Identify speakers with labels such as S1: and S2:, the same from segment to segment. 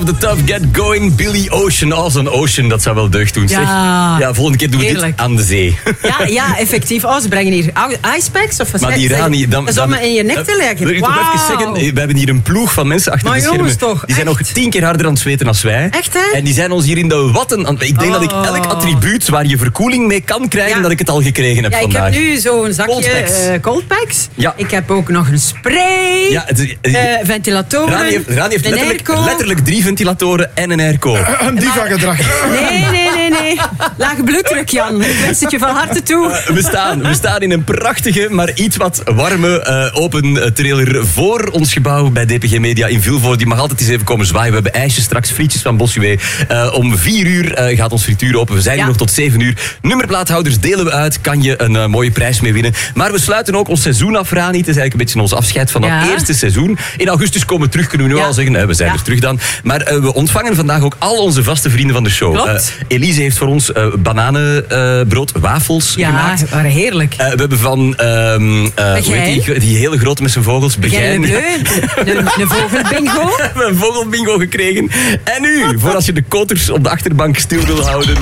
S1: The Tough Get Going, Billy Ocean. Oh, zo'n Ocean, dat zou wel deugd doen. Zeg.
S2: Ja,
S1: Volgende keer doen we dit aan de zee.
S2: Ja, effectief. Oh, ze brengen hier icepacks of wat?
S1: Maar die Rani...
S2: Dat is om in je nek te leggen.
S1: Wil ik toch even zeggen, we hebben hier een ploeg van mensen achter
S2: maar
S1: de schermen.
S2: Toch,
S1: die zijn nog 10 keer harder aan het zweten als wij.
S2: Echt, hè?
S1: En die zijn ons hier in de watten. Ik denk dat ik elk attribuut waar je verkoeling mee kan krijgen, dat ik het al gekregen heb vandaag.
S2: Ik heb nu zo'n zakje Coldpacks.
S1: Ja.
S2: Ik heb ook nog een spray.
S1: Ja,
S2: ventilatoren.
S1: Rani heeft letterlijk 3 ventilatoren en een airco.
S3: Een diva-gedrag.
S2: Nee. Lage bloeddruk, Jan. Ik wens het je van harte toe.
S1: We staan in een prachtige, maar iets wat warme open trailer voor ons gebouw bij DPG Media in Vilvoorde. Die mag altijd eens even komen zwaaien. We hebben ijsjes straks, frietjes van Bossuet. Om 4 uur gaat ons frituur open. We zijn hier nog tot 7 uur. Nummerplaathouders delen we uit. Kan je een mooie prijs mee winnen. Maar we sluiten ook ons seizoen af, Rani. Het is eigenlijk een beetje ons afscheid van dat eerste seizoen. In augustus komen we terug, kunnen we nu al zeggen. We zijn er terug dan. Maar we ontvangen vandaag ook al onze vaste vrienden van de show. Elise heeft voor ons bananenbrood, wafels gemaakt.
S2: Ja, waren heerlijk.
S1: We hebben van die hele grote met zijn vogels, Begijn.
S2: Een vogelbingo.
S1: We hebben een vogelbingo gekregen. En nu, voor als je de koters op de achterbank stil wil houden.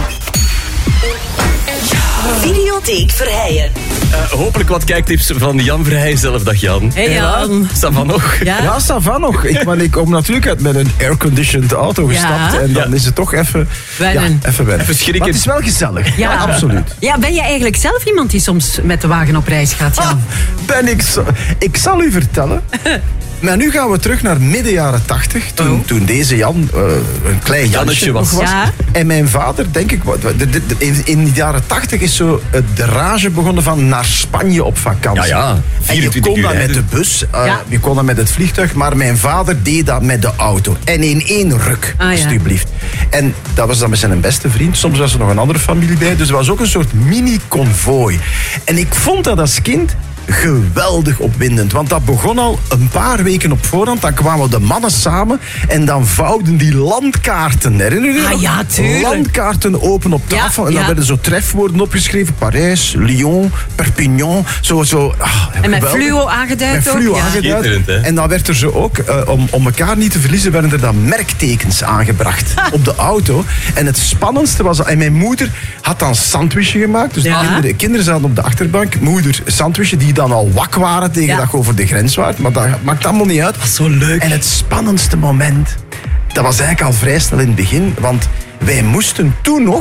S4: Videotheek Verheijen.
S1: Hopelijk wat kijktips van Jan Verheijen zelf. Dag Jan.
S2: Hey Jan.
S1: Ça va nog?
S3: Ja, ça va nog. Ik kom natuurlijk uit met een airconditioned auto gestapt. En dan is het toch even wennen.
S1: Even schrikken.
S3: Maar het is wel gezellig.
S2: Ja,
S3: absoluut.
S2: Ja, ben je eigenlijk zelf iemand die soms met de wagen op reis gaat, Jan?
S3: Ik zal u vertellen. Maar nu gaan we terug naar midden jaren 80. Toen deze Jan een klein Jannetje was.
S2: Ja.
S3: En mijn vader, denk ik... In de jaren 80 is zo de rage begonnen van naar Spanje op vakantie.
S1: Ja.
S3: En je kon dat met de bus, je kon dat met het vliegtuig. Maar mijn vader deed dat met de auto. En in 1 ruk, alsjeblieft. En dat was dan met zijn beste vriend. Soms was er nog een andere familie bij. Dus het was ook een soort mini-convooi. En ik vond dat als kind geweldig opwindend. Want dat begon al een paar weken op voorhand. Dan kwamen de mannen samen en dan vouwden die landkaarten. Herinner je je?
S2: Ja, tuurlijk.
S3: Landkaarten open op tafel. En dan werden zo trefwoorden opgeschreven. Parijs, Lyon, Perpignan.
S2: En met fluo aangeduid ook.
S3: En dan werd er zo ook, om elkaar niet te verliezen, werden er dan merktekens aangebracht op de auto. En het spannendste was... En mijn moeder had dan sandwichje gemaakt. Dus de kinderen zaten op de achterbank. Moeder, sandwichje, die dan al wak waren tegen dat je over de grens waart. Maar dat maakt allemaal niet uit.
S1: Dat was zo leuk.
S3: En het spannendste moment, dat was eigenlijk al vrij snel in het begin. Want wij moesten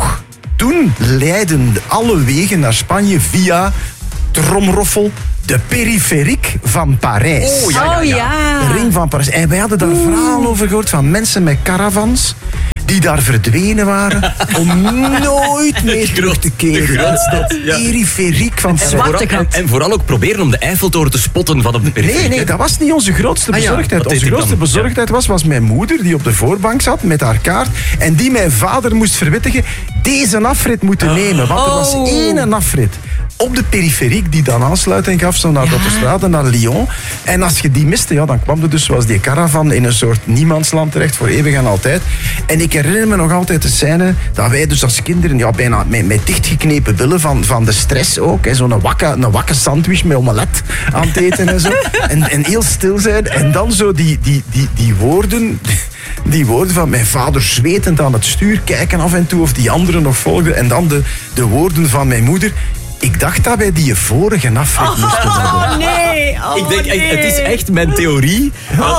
S3: toen leidden alle wegen naar Spanje via, tromroffel, de periferiek van Parijs. De ring van Parijs. En wij hadden daar verhalen over gehoord van mensen met caravans die daar verdwenen waren om nooit meer terug te keren. De periferiek van Parijs.
S1: En vooral ook proberen om de Eiffeltoren te spotten van op de periferiek.
S3: Nee, dat was niet onze grootste bezorgdheid. Onze grootste bezorgdheid was mijn moeder die op de voorbank zat met haar kaart en die mijn vader moest verwittigen deze afrit moeten nemen. Want er was 1 afrit op de periferiek die dan aansluiting gaf zo naar de autostrade, naar Lyon. En als je die miste, dan kwam er dus zoals die caravan in een soort niemandsland terecht voor eeuwig en altijd. En ik herinner me nog altijd de scène dat wij dus als kinderen bijna met dichtgeknepen billen van de stress ook. Zo'n wakke sandwich met omelet aan het eten en zo. En heel stil zijn. En dan zo die woorden... Die woorden van mijn vader zwetend aan het stuur, kijken af en toe of die anderen nog volgden. En dan de woorden van mijn moeder. Ik dacht dat wij die vorige afrit moesten hebben.
S1: Ik denk, het is echt mijn theorie.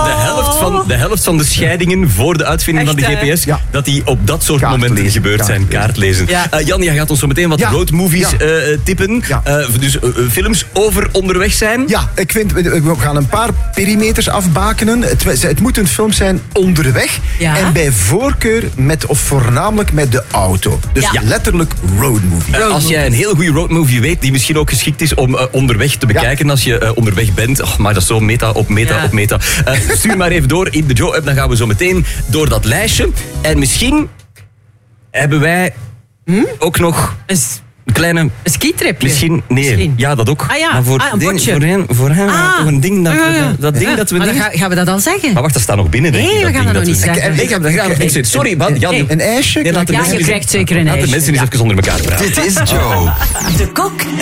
S1: De helft van de scheidingen voor de uitvinding van de GPS, dat die op dat soort momenten gebeurd zijn. Kaartlezen. Jan, jij gaat ons zo meteen wat roadmovies tippen. Dus films over onderweg zijn.
S3: Ja, ik vind, we gaan een paar perimeters afbakenen. Het moet een film zijn onderweg. En bij voorkeur voornamelijk met de auto. Dus letterlijk roadmovie.
S1: Als jij een heel goede roadmovie weet, die misschien ook geschikt is om onderweg te bekijken als je onderweg bent. Maar dat is zo meta op meta op meta. Stuur maar even door in de Joe-app, dan gaan we zo meteen door dat lijstje. En misschien hebben wij ook nog een kleine...
S2: Een skitripje?
S1: Misschien. Ja, dat ook.
S2: Maar
S1: voor
S2: een potje.
S1: Voor hem toch een ding dat we...
S2: Maar dan gaan we dat al zeggen?
S1: Maar wacht, dat staat nog binnen.
S2: Nee, we gaan dat nog niet zeggen.
S1: Nee, dat gaat nog niet zeggen. Sorry, Jan.
S3: Een ijsje?
S2: Ja, je krijgt zeker een ijsje.
S1: Laat de mensen eens even onder elkaar praten.
S5: Dit is Joe.
S4: De Kok